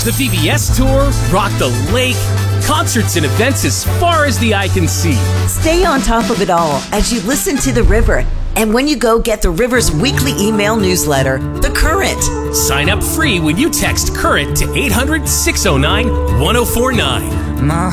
The VBS Tour, Rock the Lake, concerts and events as far as the eye can see. Stay on top of it all as you listen to The River. And when you go get The River's weekly email newsletter, The Current. Sign up free when you text CURRENT to 800-609-1049. My